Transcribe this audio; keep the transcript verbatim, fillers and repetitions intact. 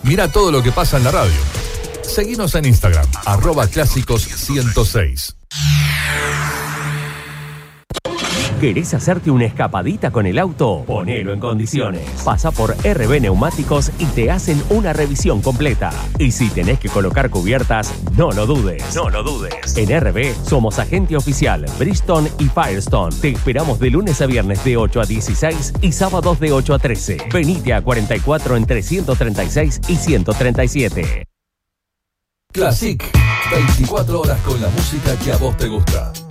Mira todo lo que pasa en la radio. Seguinos en Instagram, arroba clásicos ciento seis. ¿Querés hacerte una escapadita con el auto? Ponelo en condiciones. Pasa por R B Neumáticos y te hacen una revisión completa. Y si tenés que colocar cubiertas, no lo dudes. No lo dudes. En R B somos agente oficial Bridgestone y Firestone. Te esperamos de lunes a viernes de ocho a dieciséis y sábados de ocho a trece. Venite a cuarenta y cuatro entre ciento treinta y seis y ciento treinta y siete. Classic, veinticuatro horas con la música que a vos te gusta.